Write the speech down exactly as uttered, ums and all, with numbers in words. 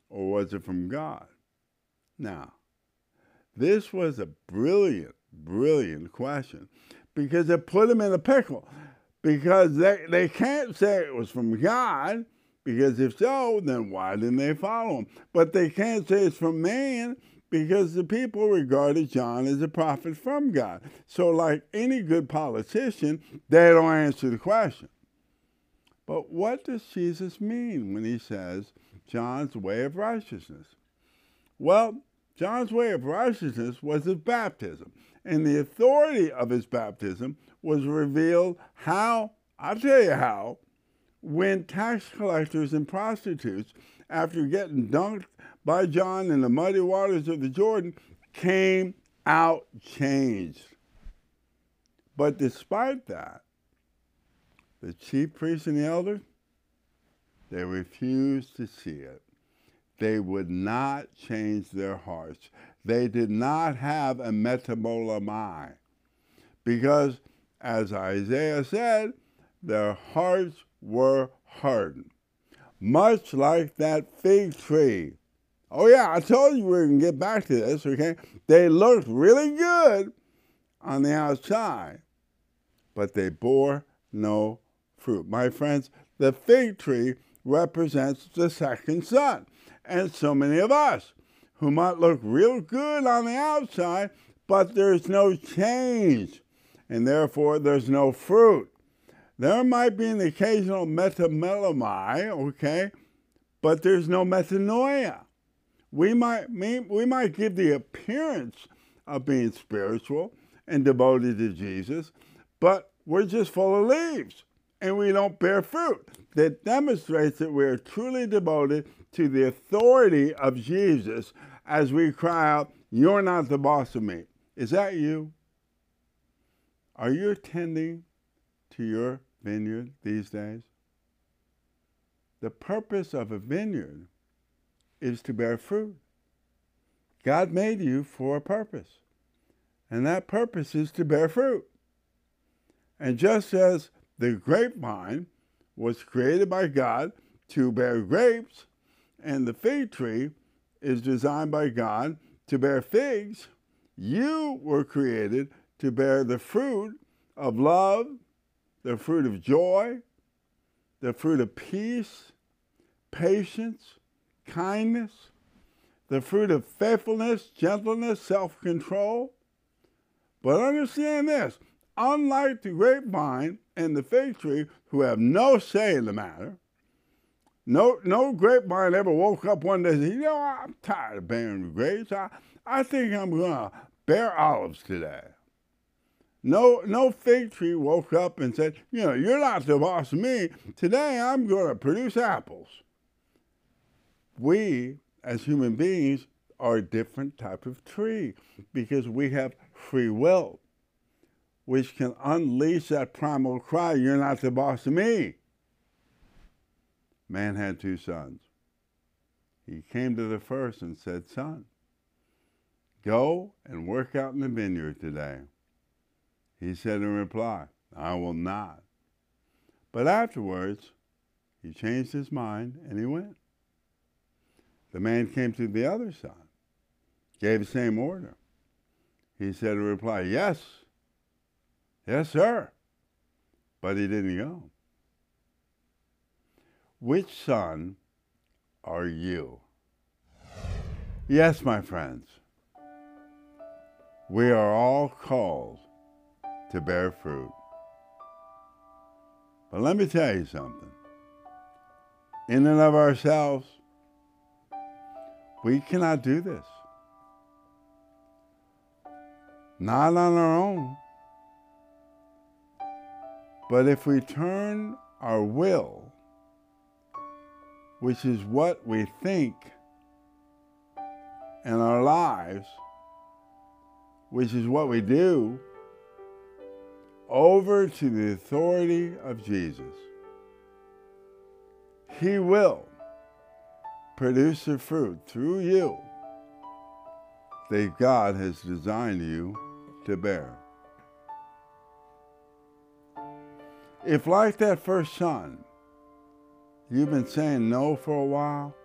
or was it from God? Now, this was a brilliant, brilliant question because it put them in a pickle because they, they can't say it was from God because if so, then why didn't they follow him? But they can't say it's from man because the people regarded John as a prophet from God. So like any good politician, they don't answer the question. But what does Jesus mean when he says John's way of righteousness? Well, John's way of righteousness was his baptism, and the authority of his baptism was revealed how, I'll tell you how, when tax collectors and prostitutes, after getting dunked by John in the muddy waters of the Jordan, came out changed. But despite that, the chief priests and the elders, they refused to see it. They would not change their hearts. They did not have a metamolamai because, as Isaiah said, their hearts were hardened, much like that fig tree. Oh yeah, I told you we were going to get back to this, okay? They looked really good on the outside, but they bore no fruit. My friends, the fig tree represents the second son. And so many of us who might look real good on the outside, but there's no change, and therefore there's no fruit. There might be an occasional metamelamai, okay, but there's no metanoia. We might, we might give the appearance of being spiritual and devoted to Jesus, but we're just full of leaves, and we don't bear fruit. That demonstrates that we are truly devoted to the authority of Jesus as we cry out, "You're not the boss of me." Is that you? Are you attending to your vineyard these days? The purpose of a vineyard is to bear fruit. God made you for a purpose, and that purpose is to bear fruit. And just as the grapevine was created by God to bear grapes, and the fig tree is designed by God to bear figs, you were created to bear the fruit of love, the fruit of joy, the fruit of peace, patience, kindness, the fruit of faithfulness, gentleness, self-control. But understand this, unlike the grapevine and the fig tree, who have no say in the matter, No, no grapevine ever woke up one day and said, you know, I'm tired of bearing grapes. I, I think I'm going to bear olives today. No, no fig tree woke up and said, you know, you're not the boss of me. Today I'm going to produce apples. We, as human beings, are a different type of tree because we have free will, which can unleash that primal cry, "You're not the boss of me." Man had two sons. He came to the first and said, "Son, go and work out in the vineyard today." He said in reply, "I will not." But afterwards, he changed his mind and he went. The man came to the other son, gave the same order. He said in reply, "Yes, yes, sir." But he didn't go. Which son are you? Yes, my friends, we are all called to bear fruit. But let me tell you something. In and of ourselves, we cannot do this. Not on our own. But if we turn our will, which is what we think, and our lives, which is what we do, over to the authority of Jesus, He will produce the fruit through you that God has designed you to bear. If, like that first son, you've been saying no for a while,